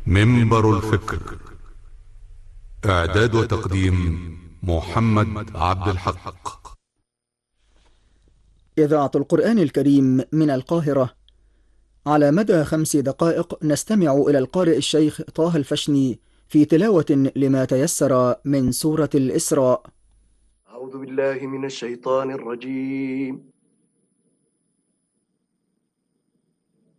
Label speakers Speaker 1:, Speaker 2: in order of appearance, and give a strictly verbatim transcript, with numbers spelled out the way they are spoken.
Speaker 1: منبر الفكر. إعداد وتقديم محمد عبد الحق.
Speaker 2: إذاعة القرآن الكريم من القاهرة. على مدى خمس دقائق نستمع إلى القارئ الشيخ طه الفشني في تلاوة لما تيسر من سورة الإسراء.
Speaker 3: أعوذ بالله من الشيطان الرجيم.